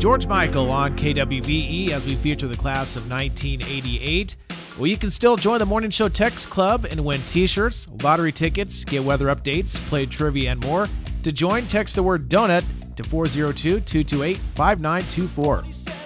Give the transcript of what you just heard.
George Michael on KWVE as we feature the class of 1988. Well, you can still join the Morning Show Text Club and win t-shirts, lottery tickets, get weather updates, play trivia, and more. To join, text the word donut to 402-228-5924.